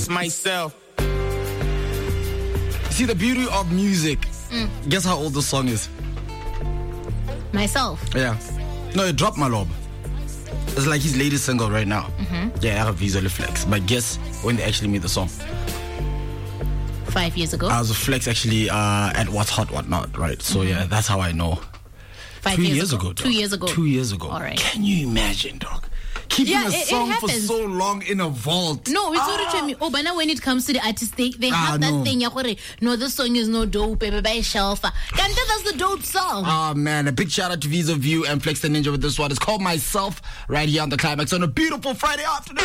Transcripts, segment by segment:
myself. See, the beauty of music. Guess how old the song is? Myself. Yeah. No, it dropped Maloba. It's like his latest single right now. Yeah, I have visually flex. But guess when they actually made the song? 5 years ago. I was a flex actually at What's Hot, What Not, right? So yeah, that's how I know. 5 2 years years ago. ago. 2 years ago. 2 years ago. All right. Can you imagine, dog? Keeping a song for so long in a vault. No, it's not me. Oh, but now when it comes to the artist, they have that thing. No, this song is no dope. Baby, shelf. That's the dope song. Oh man, a big shout out to Visa View and Flex the Ninja with this one. It's called Myself, right here on the Climax on a beautiful Friday afternoon.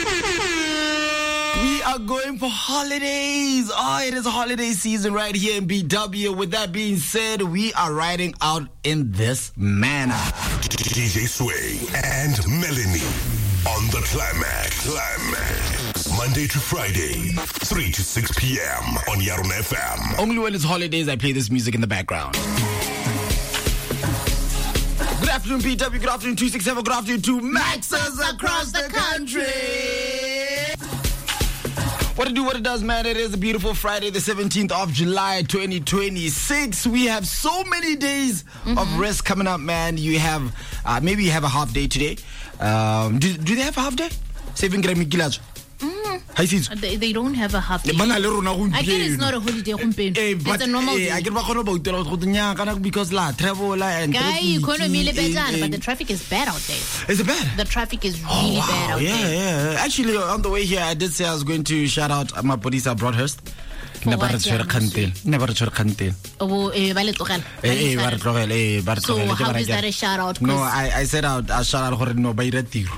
We are going for holidays. Oh, it is a holiday season right here in BW. With that being said, we are riding out in this manner. DJ Sway and Melanie on the Climax. Monday to Friday, 3 to 6 p.m. on Yaron FM. Only when it's holidays, I play this music in the background. Good afternoon, BW. Good afternoon, 267. Good afternoon to Maxers across the country. What it does, man. It is a beautiful Friday, the 17th of July, 2026. We have so many days of rest coming up, man. You have, maybe you have a half day today. Do they have a half day? Saving Grammy Gilaj. They don't have a half day. I get it's not a holiday. It's a normal day. Because travel and economy better, but the traffic is bad out there. Is it bad? The traffic is really bad out there. Yeah. Actually, on the way here, I did say I was going to shout out my police at Broadhurst. Never So how is that a shout out? No, I said I shout out for no by retiro.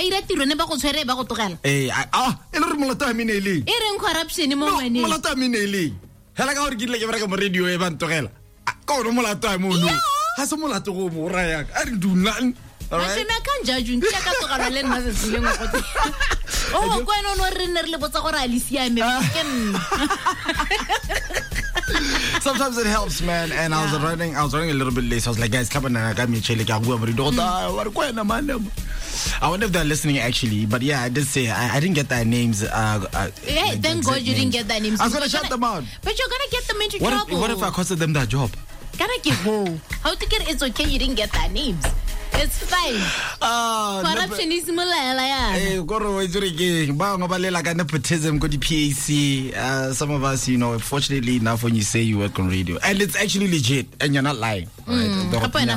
Corruption mo hela ka gore ke ile ke bereka mo radio e ba ntogela ka ono molato a mo no ha se molato go mo raya a re dulang. All right. I can't judge you. Oh, sometimes it helps, man. And I was running a little bit late. So I was like, guys, come on, I got me a chili. I wonder if they're listening actually, but yeah, I did say I didn't get their names. Yeah, thank God you didn't get their names. I was gonna shout them out, but you're gonna get them into trouble. What if I costed them that job? Gotta give how to get it's okay you didn't get their names. It's fine. Corruption is nepotism, go to PAC. Some of us, fortunately enough, when you say you work on radio, and it's actually legit, and you're not lying. Right?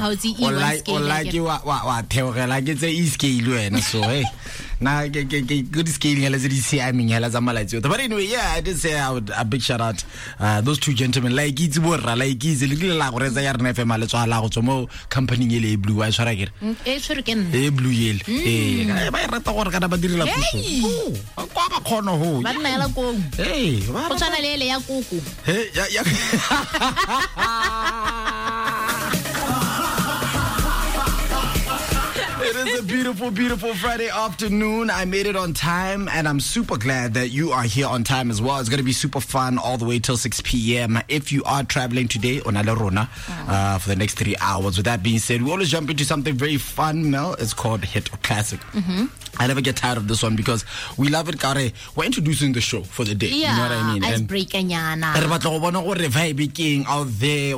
Like it's a e-scale, so hey. Now, good scaling. But anyway, yeah, I did say a big shout out those two gentlemen. Like it's company blue. I shall get blue yell. It is a beautiful, beautiful Friday afternoon. I made it on time, and I'm super glad that you are here on time as well. It's going to be super fun all the way till 6 p.m. If you are traveling today on Alarona for the next 3 hours. With that being said, we always jump into something very fun, Mel. It's called Hit or Classic. I never get tired of this one because we love it, Kare. We're introducing the show for the day. Yeah, you know what I mean? Icebreaker nyana. Out there,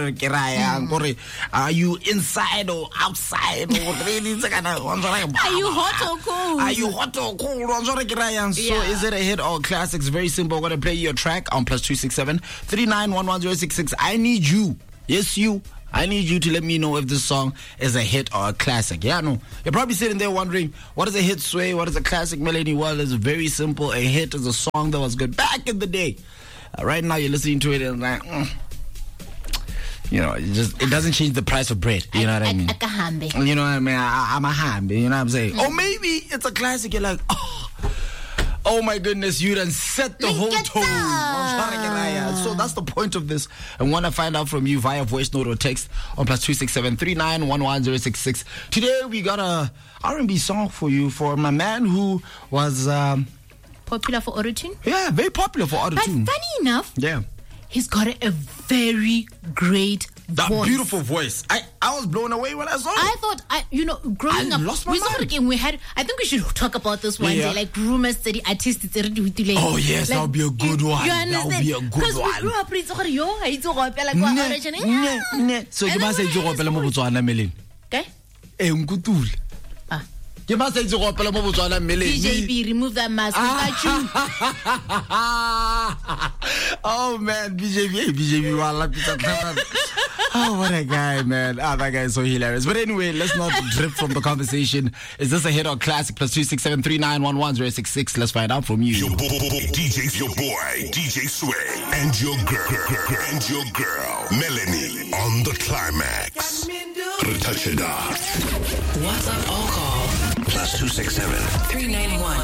are you inside or outside? Or really? Are you hot or cold? Are you hot or cold? So is it a hit or classic? It's very simple. I'm going to play your track on +267 3911066. I need you. Yes, you. I need you to let me know if this song is a hit or a classic. Yeah, no. You're probably sitting there wondering, what is a hit, Sway? What is a classic, Melanie? Well, it's very simple. A hit is a song that was good back in the day. Right now, you're listening to it and like, it doesn't change the price of bread. You know what I mean? You know what I mean? I'm a ham. You know what I'm saying? Or maybe it's a classic. You're like, oh my goodness, you done set the whole tone. So that's the point of this. And want to find out from you via voice note or text on +267 3911066. Today we got a R&B song for you for my man who was popular for autotune. Yeah, very popular for autotune. But funny enough, yeah, he's got a very great That voice. Beautiful voice. I was blown away when I saw it. I thought, growing up, lost my mind. We had, I think we should talk about this one day, like rumors that the artists. Oh yes, that would be a good one. You understand? That would be a good one. Because we grew up, so you must say you go pela mo Botswana Melin. Okay. Nkutule. You must say you go pela mo Botswana Melin. DJB, remove that mask. Oh man, BJB, oh, what a guy, man. That guy is so hilarious. But anyway, let's not drift from the conversation. Is this a hit or classic? +267 3911066. Let's find out from you. Your boy, DJ Sway, and your girl, Melanie, on the Climax. Retouch it up. WhatsApp or call +267 391